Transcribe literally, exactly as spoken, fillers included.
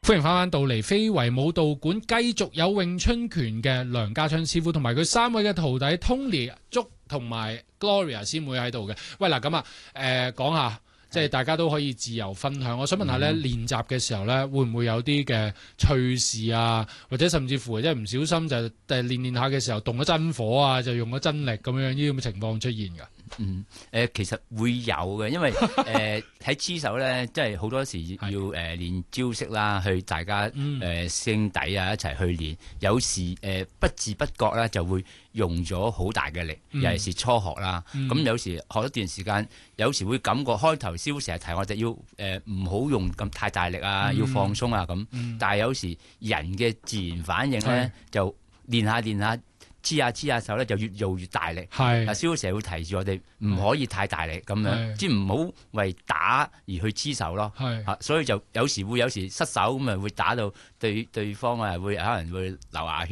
歡迎翻返到嚟非遺舞蹈館，繼續有詠春拳嘅梁家昌師傅同埋佢三位嘅徒弟 Tony、竹同埋 Gloria 師妹喺度嘅。喂，嗱咁啊，誒講下，即係大家都可以自由分享。我想問下咧，練習嘅時候咧，會唔會有啲嘅趣事啊，或者甚至乎即係唔小心就誒練練下嘅時候動咗真火啊，就用咗真力咁樣呢啲咁嘅情況出現㗎？ 嗯，誒、呃、其實會有嘅，因為誒喺黐手咧，即係好多時要誒、呃、練招式啦，去大家誒、 嗯呃、兄弟啊一齊去練，有時誒、呃、不自不覺咧就會用咗好大嘅力， 嗯、 尤其是初學啦。咁、嗯、有時學一段時間，有時會感覺開頭師傅成日提我哋要誒唔好用咁太大力啊， 嗯、 要放鬆啊咁。 嗯、 但係有時人嘅自然反應咧，就練下練下。黐下黐下手咧，就越做越大力。係，嗱，師傅成日會提住我哋唔可以太大力咁樣，即係唔好為打而去黐手咯。係，嚇，所以就有時會有時失手咁啊，會打到對對方啊，會可能會流牙血。